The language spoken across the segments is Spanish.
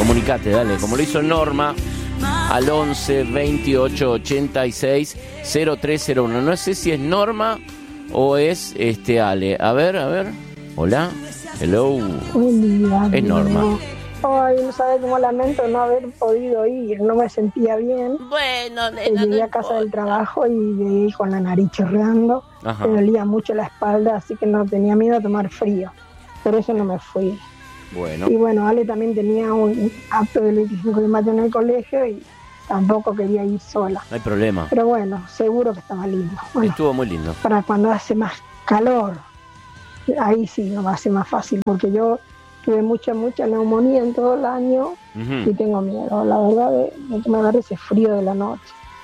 Comunicate, dale, como lo hizo Norma, al 11 28 86 0301. No sé si es Norma o es Ale. A ver. Hola. Hello. Buen día. Es Norma. Ay, no sabes cómo lamento no haber podido ir, no me sentía bien. Bueno, nena, Llegué a casa del trabajo y llegué con la nariz chorreando. Ajá. Me dolía mucho la espalda, así que no tenía miedo a tomar frío. Por eso no me fui. Bueno. Y bueno, Ale también tenía un acto del 25 de mayo en el colegio y tampoco quería ir sola. No hay problema. Pero bueno, seguro que estaba lindo. Bueno, Estuvo muy lindo. para cuando hace más calor, ahí sí no va a ser más fácil, porque yo tuve mucha neumonía en todo el año y tengo miedo, la verdad, de que me agarre ese frío de la noche.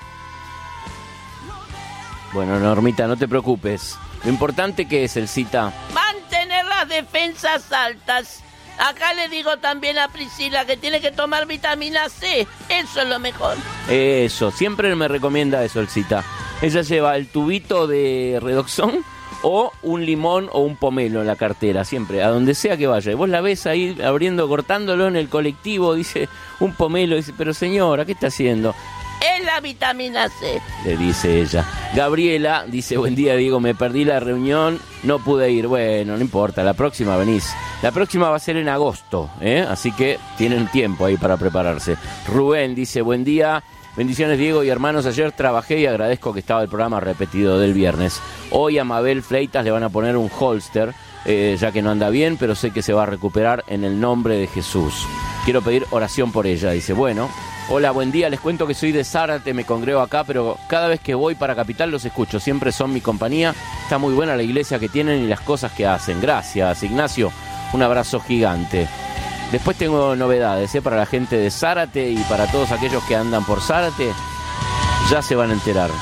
Bueno, Normita, no te preocupes. Lo importante que es el cita. mantener las defensas altas. Acá le digo también a Priscila que tiene que tomar vitamina C. Eso es lo mejor. Eso, siempre me recomienda eso el cita. Ella lleva el tubito de Redoxón o un limón o un pomelo en la cartera, siempre, a donde sea que vaya. Y vos la ves ahí abriendo, cortándolo en el colectivo, dice un pomelo, dice, pero señora, ¿qué está haciendo? Es la vitamina C. Le dice ella. Gabriela dice, buen día Diego, me perdí la reunión, no pude ir. Bueno, no importa, la próxima venís. La próxima va a ser en agosto, así que tienen tiempo ahí para prepararse. Rubén dice, buen día, bendiciones Diego y hermanos, ayer trabajé y agradezco que estaba el programa repetido del viernes. Hoy a Mabel Fleitas le van a poner un holster, ya que no anda bien, pero sé que se va a recuperar en el nombre de Jesús. Quiero pedir oración por ella, dice, bueno. Hola, buen día, les cuento que soy de Zárate, me congrego acá, pero cada vez que voy para Capital los escucho, siempre son mi compañía. Está muy buena la iglesia que tienen y las cosas que hacen. Gracias, Ignacio, un abrazo gigante. Después tengo novedades para la gente de Zárate y para todos aquellos que andan por Zárate, ya se van a enterar.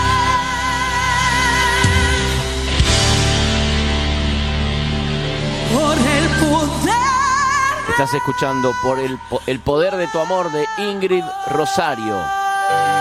Por el poder. Estás escuchando por el poder de tu amor de Ingrid Rosario.